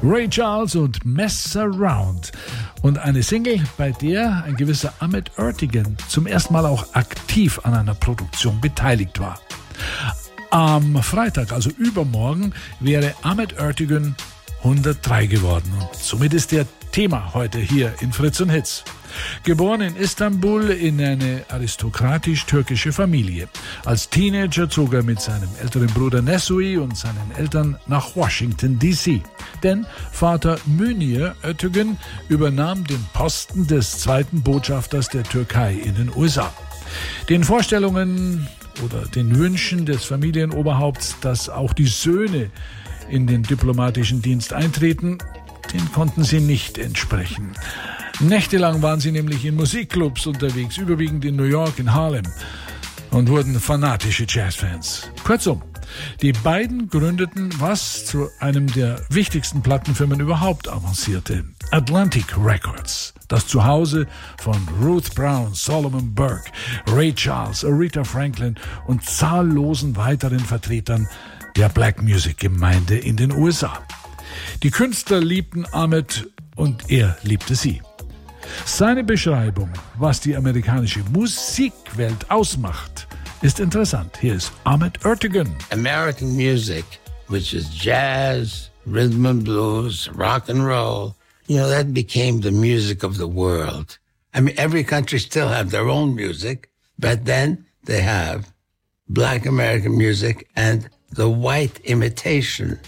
Ray Charles und Mess Around. Und eine Single, bei der ein gewisser Ahmet Ertegun zum ersten Mal auch aktiv an einer Produktion beteiligt war. Am Freitag, also übermorgen, wäre Ahmet Ertegun 103 geworden. Und somit ist der Thema heute hier in Fritz und Hits. Geboren in Istanbul in eine aristokratisch-türkische Familie. Als Teenager zog er mit seinem älteren Bruder Nesui und seinen Eltern nach Washington, D.C. Denn Vater Münir Ertegun übernahm den Posten des zweiten Botschafters der Türkei in den USA. Den Vorstellungen oder den Wünschen des Familienoberhaupts, dass auch die Söhne in den diplomatischen Dienst eintreten, den konnten sie nicht entsprechen. Nächtelang waren sie nämlich in Musikclubs unterwegs, überwiegend in New York, in Harlem, und wurden fanatische Jazzfans. Kurzum, die beiden gründeten, was zu einem der wichtigsten Plattenfirmen überhaupt avancierte, Atlantic Records, das Zuhause von Ruth Brown, Solomon Burke, Ray Charles, Aretha Franklin und zahllosen weiteren Vertretern der Black Music Gemeinde in den USA. Die Künstler liebten Ahmet und er liebte sie. Seine Beschreibung, was die amerikanische Musikwelt ausmacht, ist interessant. Hier ist Ahmet Ertegun. American music, which is jazz, rhythm and blues, rock and roll, that became the music of the world. I mean, every country still have their own music, but then they have Black American music and the white imitation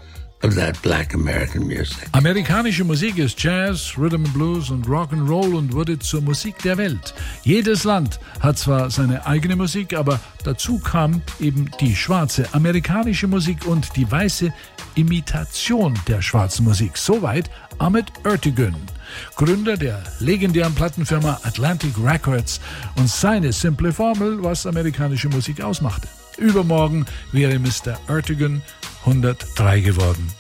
of that Black American music. Amerikanische Musik ist Jazz, Rhythm and Blues und Rock and Roll und wurde zur Musik der Welt. Jedes Land hat zwar seine eigene Musik, aber dazu kam eben die schwarze amerikanische Musik und die weiße Imitation der schwarzen Musik. Soweit Ahmet Ertegun, Gründer der legendären Plattenfirma Atlantic Records, und seine simple Formel, was amerikanische Musik ausmachte. Übermorgen wäre Mr. Ertegun 103 geworden.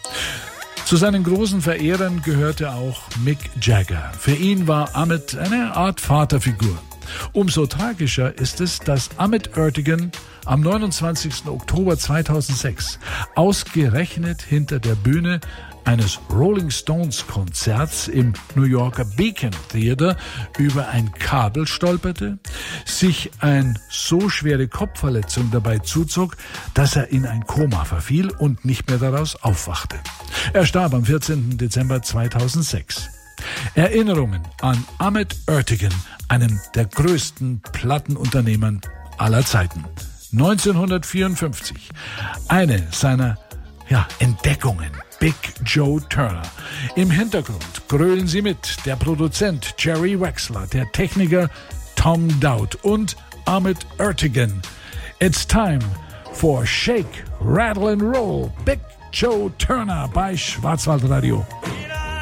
Zu seinen großen Verehrern gehörte auch Mick Jagger. Für ihn war Ahmet eine Art Vaterfigur. Umso tragischer ist es, dass Ahmet Ertegun am 29. Oktober 2006 ausgerechnet hinter der Bühne eines Rolling Stones Konzerts im New Yorker Beacon Theater über ein Kabel stolperte, sich eine so schwere Kopfverletzung dabei zuzog, dass er in ein Koma verfiel und nicht mehr daraus aufwachte. Er starb am 14. Dezember 2006. Erinnerungen an Ahmet Ertegun, einem der größten Plattenunternehmern aller Zeiten. 1954, eine seiner Entdeckungen, Big Joe Turner. Im Hintergrund grölen sie mit der Produzent Jerry Wexler, der Techniker Tom Dowd und Ahmet Ertegun. It's time for Shake, Rattle and Roll. Big Joe Turner bei Schwarzwaldradio.